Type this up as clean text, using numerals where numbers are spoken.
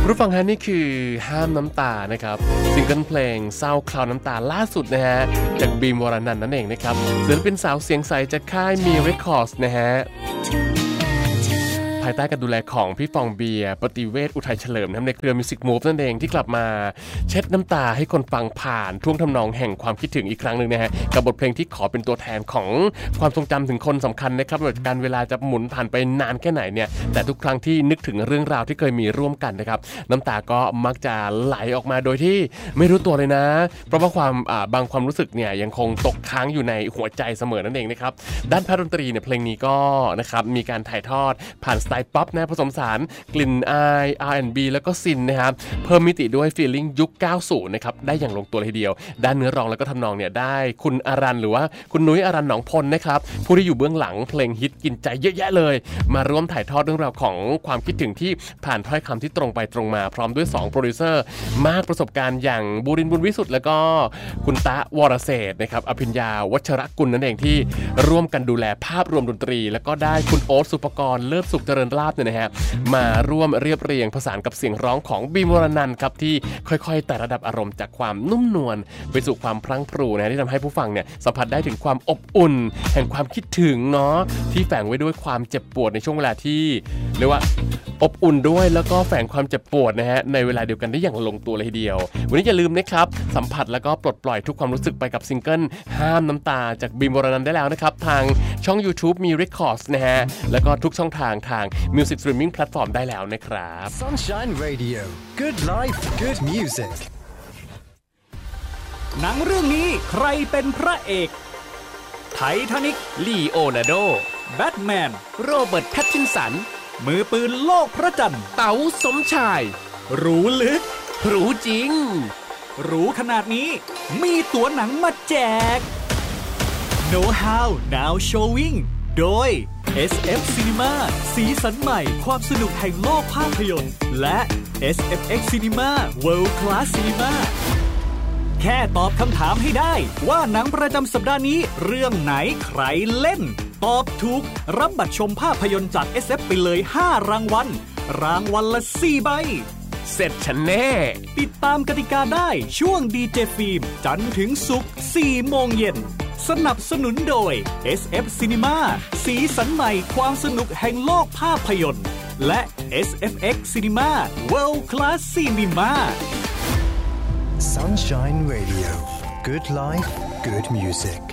รู้ฟังฮะนี่คือห้ามน้ำตานะครับซิงเกิลเพลงเศร้าคลาวน้ำตาล่าสุดนะฮะจากบีมวรนันท์นั่นเองนะครับศิลปินสาวเสียงใสจากค่ายมีเรคคอร์ดนะฮะภายใต้การดูแลของพี่ฟองเบียร์ปฏิเวศอุทัยเฉลิมในเครือมิวสิกมูฟนั่นเองที่กลับมาเช็ดน้ำตาให้คนฟังผ่านท่วงทำนองแห่งความคิดถึงอีกครั้งหนึ่งนะฮะกับบทเพลงที่ขอเป็นตัวแทนของความทรงจำถึงคนสำคัญนะครับไม่ว่าการเวลาจะหมุนผ่านไปนานแค่ไหนเนี่ยแต่ทุกครั้งที่นึกถึงเรื่องราวที่เคยมีร่วมกันนะครับน้ำตาก็มักจะไหลออกมาโดยที่ไม่รู้ตัวเลยนะเพราะว่าบางความรู้สึกเนี่ยยังคงตกค้างอยู่ในหัวใจเสมอนั่นเองนะครับด้านพาร์ทดนตรีเนี่ยเพลงนี้ก็นะครับมีการถ่ายทอดผ่านสไตล์ป๊อปนะผสมสารกลิ่นอาย R&B แล้วก็ซินนะครับเพิ่มมิติด้วยฟีลลิ่งยุค 90 นะครับได้อย่างลงตัวเลยทีเดียวด้านเนื้อร้องแล้วก็ทำนองเนี่ยได้คุณอารันหรือว่าคุณนุ้ยอารันหนองพลนะครับผู้ที่อยู่เบื้องหลังเพลงฮิตกินใจเยอะแยะเลยมาร่วมถ่ายทอดเรื่องราวของความคิดถึงที่ผ่านถ้อยคำที่ตรงไปตรงมาพร้อมด้วย2โปรดิวเซอร์มากประสบการณ์อย่างบูรินทร์บุญวิสุทธิ์แล้วก็คุณตะวรเศรษฐ์นะครับอภิญญาวัชรกุลนั่นเองที่ร่วมกันดูแลภาพรวมดนตรีแล้วก็ได้คุณโอ๊ตสุภกรเลิศสุขเจริญลาภเนี่ยนะฮะมาร่วมเรียบเรียงผสานกับเสียงร้องของบีมวรนันท์ครับที่ค่อยๆไต่ระดับอารมณ์จากความนุ่มนวลไปสู่ความพลั้งพรูนะที่ทำให้ผู้ฟังเนี่ยสัมผัสได้ถึงความอบอุ่นแห่งความคิดถึงเนาะที่แฝงไว้ด้วยความเจ็บปวดในช่วงเวลาที่เรียกว่าอบอุ่นด้วยแล้วก็แฝงความเจ็บปวดนะฮะในเวลาเดียวกันได้อย่างลงตัวเลยทีเดียววันนี้อย่าลืมนะครับสัมผัสแล้วก็ปลดปล่อยทุกความรู้สึกไปกับซิงเกิลห้ามน้ำตาจากบีมวรนันท์ได้แล้วนะครับทางช่อง YouTube มี Records นะฮะแล้วก็ทุกช่องทางMusic Streaming Platform ได้แล้วนะครับ Sunshine Radio Good Life Good Music หนังเรื่องนี้ใครเป็นพระเอกไททานิคลีโอนาร์โดแบทแมนโรเบิร์ตแพตตินสันมือปืนโลกพระจันทร์เต๋าสมชายรู้ลึกรู้จริงรู้ขนาดนี้มีตั๋วหนังมาแจก Know How Now Showing โดย SF Cinema สีสันใหม่ความสนุกแห่งโลกภาพยนตร์และ SFX Cinema World Class Cinema แค่ตอบคำถามให้ได้ว่าหนังประจำสัปดาห์นี้เรื่องไหนใครเล่นตอบถูกรับบัตรชมภาพยนตร์จาก SF ไปเลย5รางวัลรางวัลละ4ใบเสร็จฉันแน่ติดตามกติกาได้ช่วงดีเจฟิล์มจันทร์ถึงศุกร์ 4 โมงเย็นสนับสนุนโดย SF Cinema สีสันใหม่ความสนุกแห่งโลกภาพยนตร์และ SFX Cinema World Class Cinema Sunshine Radio Good Life Good Music